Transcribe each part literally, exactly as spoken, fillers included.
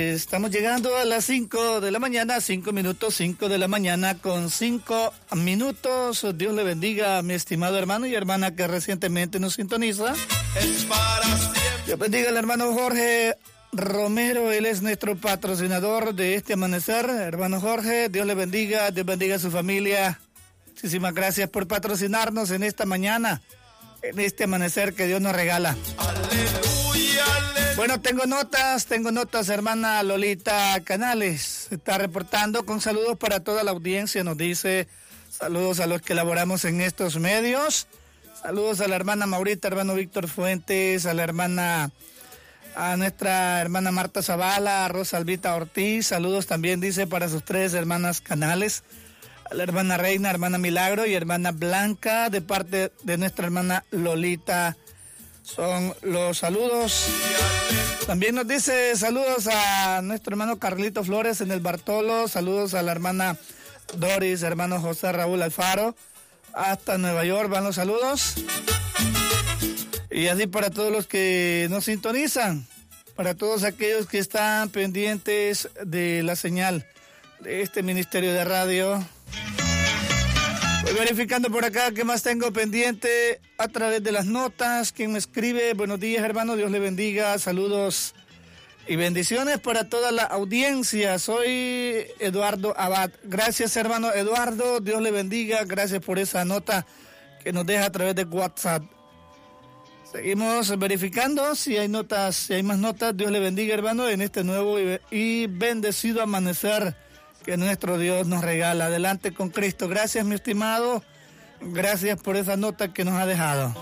Estamos llegando a las cinco de la mañana, cinco minutos, cinco de la mañana con cinco minutos. Dios le bendiga a mi estimado hermano y hermana que recientemente nos sintoniza. Es para siempre. Dios bendiga al hermano Jorge Romero, él es nuestro patrocinador de este amanecer. Hermano Jorge, Dios le bendiga, Dios bendiga a su familia. Muchísimas gracias por patrocinarnos en esta mañana, en este amanecer que Dios nos regala. Aleluya, aleluya. Bueno, tengo notas, tengo notas, hermana Lolita Canales. Está reportando con saludos para toda la audiencia, nos dice saludos a los que laboramos en estos medios. Saludos a la hermana Maurita, hermano Víctor Fuentes, a la hermana, a nuestra hermana Marta Zavala, a Rosa Albita Ortiz. Saludos también, dice, para sus tres hermanas Canales, a la hermana Reina, hermana Milagro y hermana Blanca, de parte de nuestra hermana Lolita. Son los saludos. También nos dice saludos a nuestro hermano Carlito Flores en el Bartolo. Saludos a la hermana Doris, hermano José Raúl Alfaro. Hasta Nueva York van los saludos. Y así para todos los que nos sintonizan, para todos aquellos que están pendientes de la señal de este ministerio de radio. Voy verificando por acá qué más tengo pendiente a través de las notas. Quien me escribe, buenos días hermano, Dios le bendiga, saludos y bendiciones para toda la audiencia. Soy Eduardo Abad. Gracias hermano Eduardo, Dios le bendiga, gracias por esa nota que nos deja a través de WhatsApp. Seguimos verificando si hay notas, si hay más notas. Dios le bendiga hermano en este nuevo y bendecido amanecer que nuestro Dios nos regala. Adelante con Cristo. Gracias, mi estimado. Gracias por esa nota que nos ha dejado.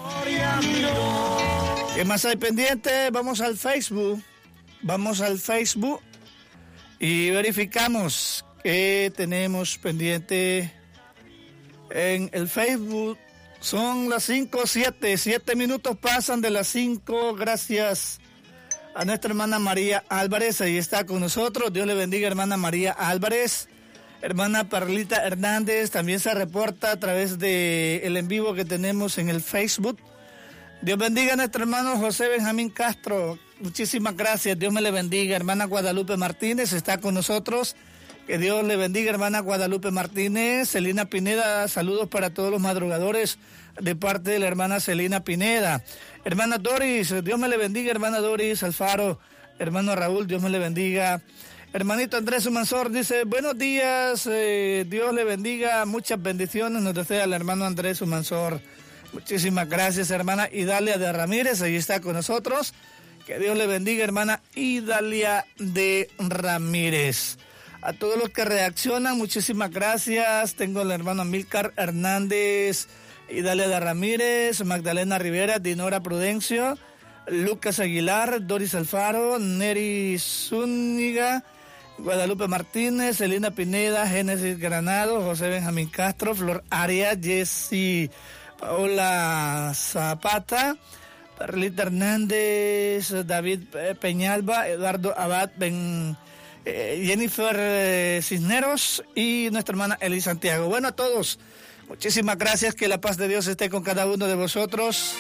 ¿Qué más hay pendiente? Vamos al Facebook. Vamos al Facebook y verificamos qué tenemos pendiente en el Facebook. Son las cinco, siete, siete minutos pasan de las cinco. Gracias a nuestra hermana María Álvarez, ahí está con nosotros. Dios le bendiga, hermana María Álvarez. Hermana Perlita Hernández también se reporta a través de el en vivo que tenemos en el Facebook. Dios bendiga a nuestro hermano José Benjamín Castro. Muchísimas gracias, Dios me le bendiga. Hermana Guadalupe Martínez está con nosotros. Que Dios le bendiga, hermana Guadalupe Martínez. Celina Pineda, saludos para todos los madrugadores de parte de la hermana Celina Pineda. Hermana Doris, Dios me le bendiga, hermana Doris Alfaro. Hermano Raúl, Dios me le bendiga. Hermanito Andrés Humansor dice, buenos días, eh, Dios le bendiga, muchas bendiciones, nos desea el hermano Andrés Humansor. Muchísimas gracias, hermana Idalia de Ramírez, ahí está con nosotros. Que Dios le bendiga, hermana Idalia de Ramírez. A todos los que reaccionan, muchísimas gracias. Tengo al hermano Amílcar Hernández, Idalia de Ramírez, Magdalena Rivera, Dinora Prudencio, Lucas Aguilar, Doris Alfaro, Neri Zúñiga, Guadalupe Martínez, Celina Pineda, Génesis Granado, José Benjamín Castro, Flor Arias, Jessy Paola Zapata, Perlita Hernández, David Peñalba, Eduardo Abad, Ben... Eh, Jennifer eh, Cisneros y nuestra hermana Eli Santiago. Bueno, a todos, muchísimas gracias, que la paz de Dios esté con cada uno de vosotros.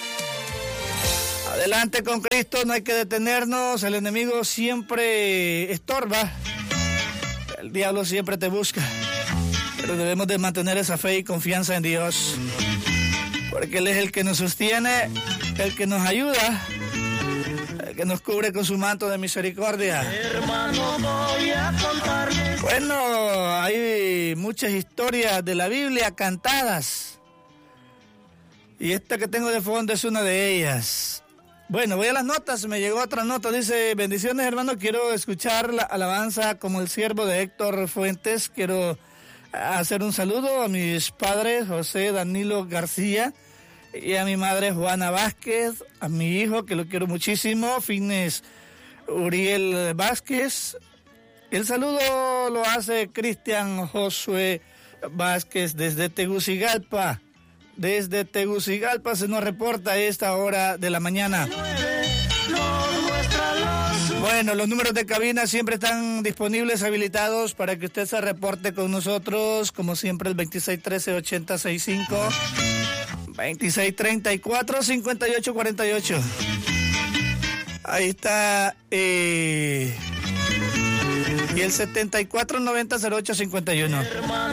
Adelante con Cristo, no hay que detenernos, el enemigo siempre estorba, el diablo siempre te busca, pero debemos de mantener esa fe y confianza en Dios, porque Él es el que nos sostiene, el que nos ayuda, que nos cubre con su manto de misericordia. Hermano, voy a contarles. Bueno, hay muchas historias de la Biblia cantadas. Y esta que tengo de fondo es una de ellas. Bueno, voy a las notas, me llegó otra nota, dice, bendiciones hermano, quiero escuchar la alabanza como el siervo de Héctor Fuentes. Quiero hacer un saludo a mis padres, José Danilo García, y a mi madre Juana Vázquez, a mi hijo que lo quiero muchísimo, Fines Uriel Vázquez. El saludo lo hace Cristian Josué Vázquez desde Tegucigalpa. Desde Tegucigalpa se nos reporta a esta hora de la mañana. Bueno, los números de cabina siempre están disponibles, habilitados para que usted se reporte con nosotros, como siempre el veintiséis trece ochenta sesenta y cinco, veintiséis treinta y cuatro cincuenta y ocho cuarenta y ocho. Ahí está, eh, Y el setenta y cuatro noventa cero ocho cincuenta y uno.